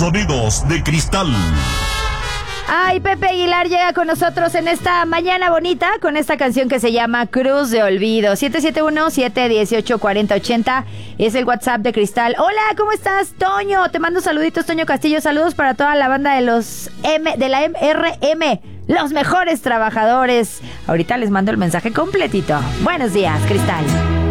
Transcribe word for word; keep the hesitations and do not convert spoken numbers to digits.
Sonidos de Cristal. Ay, Pepe Aguilar llega con nosotros en esta mañana bonita con esta canción que se llama Cruz de Olvido. siete siete uno, siete uno ocho, cuatro cero ocho cero es el WhatsApp de Cristal. Hola, ¿cómo estás, Toño? Te mando saluditos, Toño Castillo. Saludos para toda la banda de los M, de la M R M, los mejores trabajadores. Ahorita les mando el mensaje completito. Buenos días, Cristal.